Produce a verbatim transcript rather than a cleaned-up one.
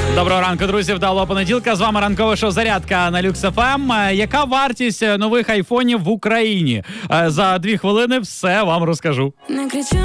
Доброго ранку, друзі, вдалого понеділка. З вами ранкове шоу «Зарядка» на Люкс еф ем. Яка вартість нових айфонів в Україні? За дві хвилини все вам розкажу.